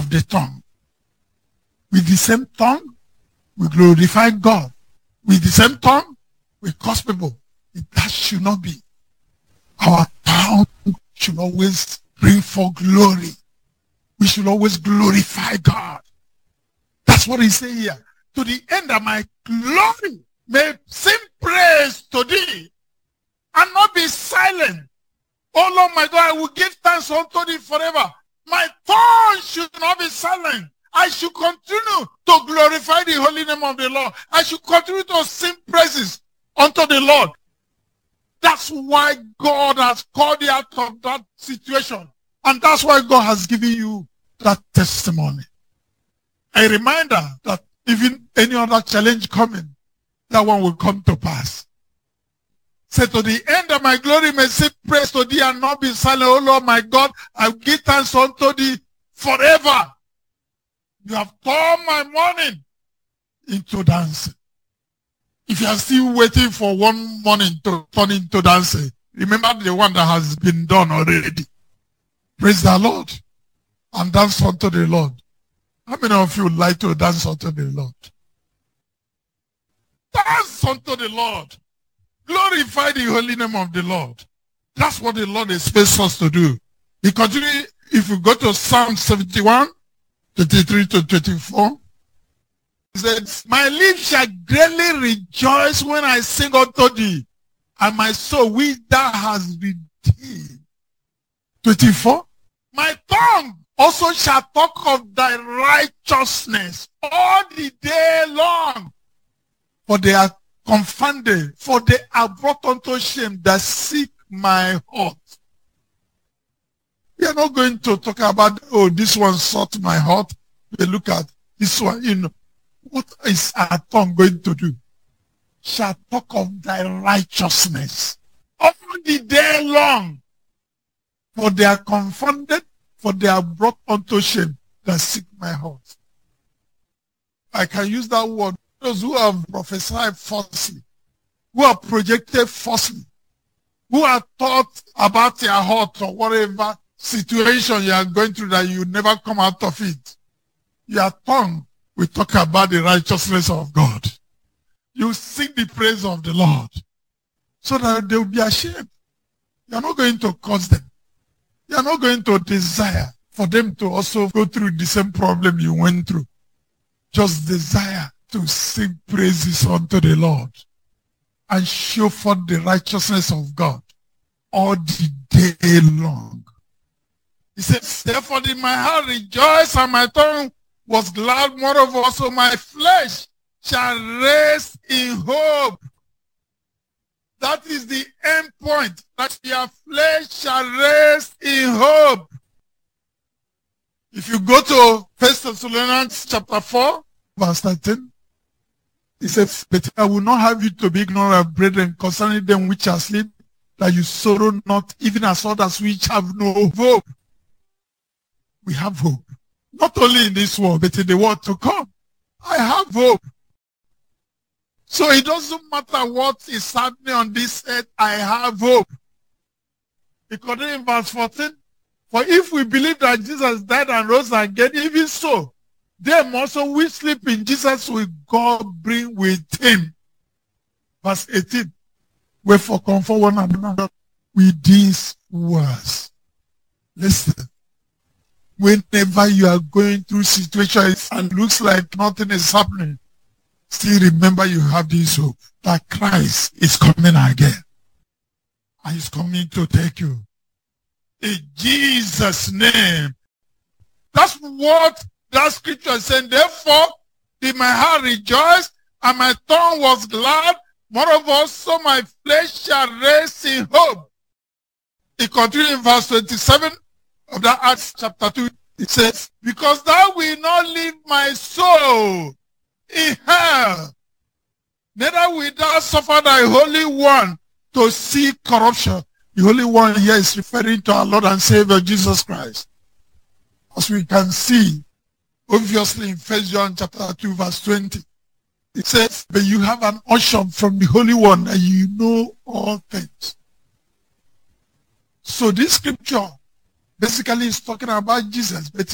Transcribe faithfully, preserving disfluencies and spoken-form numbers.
of the tongue. With the same tongue, we glorify God. With the same tongue, we curse people. That should not be. Our tongue should always bring forth glory. We should always glorify God. That's what he's saying here. To the end that my glory may sing praise to thee and not be silent. Oh Lord my God, I will give thanks unto thee forever. My tongue should not be silent. I should continue to glorify the holy name of the Lord. I should continue to sing praises unto the Lord. That's why God has called you out of that situation. And that's why God has given you that testimony. A reminder that even any other challenge coming, that one will come to pass. Say, to the end of my glory may sing praise to thee and not be silent. Oh Lord my God, I will give thanks unto thee forever. You have turned my mourning into dancing. If you are still waiting for one morning to turn into dancing, remember the one that has been done already. Praise the Lord and dance unto the Lord. How many of you would like to dance unto the Lord? Dance unto the Lord. Glorify the holy name of the Lord. That's what the Lord expects us to do. He continues, if you go to Psalm seventy-one, twenty-three to twenty-four, he says, my lips shall greatly rejoice when I sing unto thee, and my soul which thou hast redeemed. twenty-four, my tongue also shall talk of thy righteousness all the day long. For they are confounded, for they are brought unto shame that seek my heart. We are not going to talk about, oh, this one sought my heart. They look at this one, you know. What is our tongue going to do? Shall talk of thy righteousness all the day long. For they are confounded, for they are brought unto shame that seek my heart. I can use that word. Those who have prophesied falsely, who are projected falsely, who are taught about your heart or whatever situation you are going through that you never come out of it. Your tongue will talk about the righteousness of God. You sing the praise of the Lord so that they will be ashamed. You are not going to curse them. You are not going to desire for them to also go through the same problem you went through. Just desire to sing praises unto the Lord and show forth the righteousness of God all the day long. He says, therefore did my heart rejoice and my tongue was glad. Moreover, also my flesh shall rest in hope. That is the end point, that your flesh shall rest in hope. If you go to First Thessalonians chapter four, verse nineteen, he says, but I will not have you to be ignorant, brethren, concerning them which are asleep, that you sorrow not, even as others which have no hope. We have hope. Not only in this world, but in the world to come. I have hope. So it doesn't matter what is happening on this earth, I have hope. Because in verse fourteen, for if we believe that Jesus died and rose again, even so, them also which sleep in Jesus will God bring with him. Verse eighteen, wherefore comfort one another with these words. Listen, whenever you are going through situations and looks like nothing is happening, still remember you have this hope that Christ is coming again. And he's coming to take you. In Jesus' name. That's what that scripture is saying. Therefore, did my heart rejoice, and my tongue was glad. Moreover, also my flesh shall rest in hope. It continues in verse twenty-seven of that Acts chapter two. It says, because thou wilt not leave my soul in hell, neither will thou suffer thy Holy One to see corruption. The Holy One here is referring to our Lord and Savior Jesus Christ. As we can see, obviously in First John chapter two, verse twenty, it says, but you have an unction from the Holy One and you know all things. So this scripture basically is talking about Jesus, but